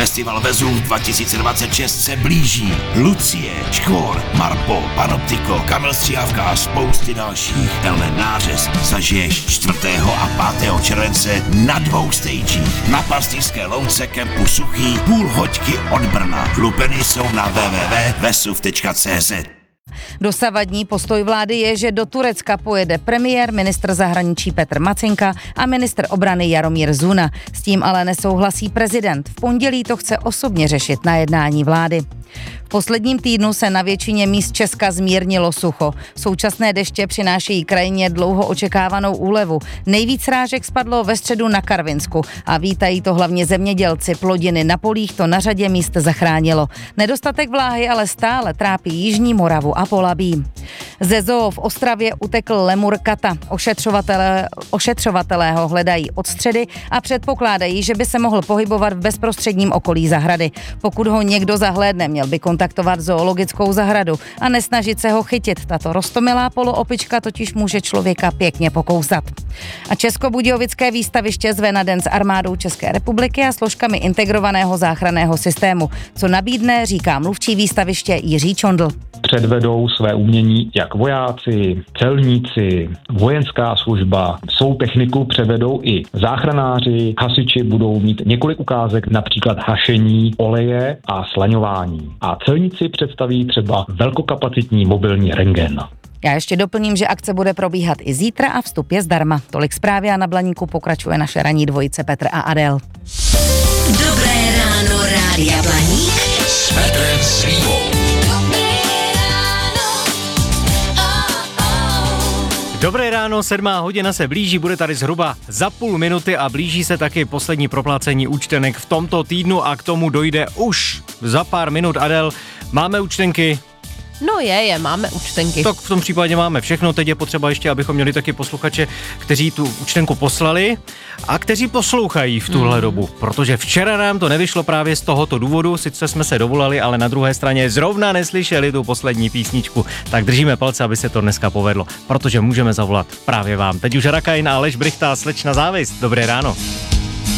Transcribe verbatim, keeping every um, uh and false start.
Festival Vezuv dva tisíce dvacet šest se blíží. Lucie, Škvor, Marpo, Panoptiko, Kamil Stříhavka a spousty dalších. Tenhle nářez zažiješ čtvrtého a pátého července na dvou stagích. Na Pastýřské louce kempu Suchý, půl hoďky od Brna. Lupeny jsou na w w w tečka vesuv tečka c z. Dosavadní postoj vlády je, že do Turecka pojede premiér, ministr zahraničí Petr Macinka a ministr obrany Jaromír Zuna. S tím ale nesouhlasí prezident. V pondělí to chce osobně řešit na jednání vlády. V posledním týdnu se na většině míst Česka zmírnilo sucho. Současné deště přinášejí krajině dlouho očekávanou úlevu. Nejvíc srážek spadlo ve středu na Karvinsku a vítají to hlavně zemědělci. Plodiny na polích to na řadě míst zachránilo. Nedostatek vláhy ale stále trápí jižní Moravu a Polabí. Ze zoo v Ostravě utekl lemur kata. Ošetřovatelé, ošetřovatelé ho hledají od středy a předpokládají, že by se mohl pohybovat v bezprostředním okolí zahrady. Pokud ho někdo zahlédne, měl by kontaktovat zoologickou zahradu a nesnažit se ho chytit. Tato roztomilá poloopička totiž může člověka pěkně pokousat. A Českobudějovické výstaviště zve na den s armádou České republiky a složkami integrovaného záchranného systému. Co nabídne, říká mluvčí výstaviště Jiří Čondl. Předvedou své umění jak vojáci, celníci, vojenská služba. Svou techniku převedou i záchranáři, hasiči budou mít několik ukázek, například hašení, oleje a slaňování. A celníci představí třeba velkokapacitní mobilní rentgen. Já ještě doplním, že akce bude probíhat i zítra a vstup je zdarma. Tolik zprávy a na Blaníku pokračuje naše ranní dvojice Petr a Adel. Dobré ráno, Rádia Blaník s Petrem Svývou. Dobré ráno, sedmá hodina se blíží, bude tady zhruba za půl minuty a blíží se taky poslední proplacení účtenek v tomto týdnu a k tomu dojde už za pár minut. Adel, máme účtenky? No je, je, máme účtenky. Tak v tom případě máme všechno, teď je potřeba ještě, abychom měli taky posluchače, kteří tu účtenku poslali a kteří poslouchají v tuhle mm. dobu, protože včera nám to nevyšlo právě z tohoto důvodu, sice jsme se dovolali, ale na druhé straně zrovna neslyšeli tu poslední písničku, tak držíme palce, aby se to dneska povedlo, protože můžeme zavolat právě vám. Teď už Rakajn a Aleš Brychta, Slečna závist, dobré ráno.